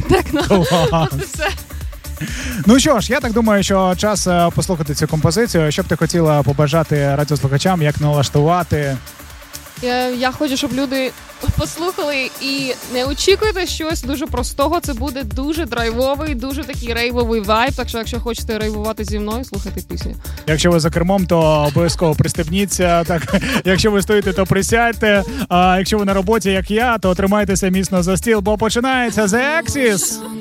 Техно. Клас. От і все. Ну що ж, я так думаю, що час послухати цю композицію. Що б ти хотіла побажати радіослухачам, як налаштувати? Я хочу, щоб люди послухали і не очікуйте щось дуже простого. Це буде дуже драйвовий, дуже такий рейвовий вайб. Так що, якщо хочете рейвувати зі мною, слухайте пісню. Якщо ви за кермом, то обов'язково пристебніться. Так, якщо ви стоїте, то присядьте. А якщо ви на роботі, як я, то тримайтеся міцно за стіл, бо починається The Axis.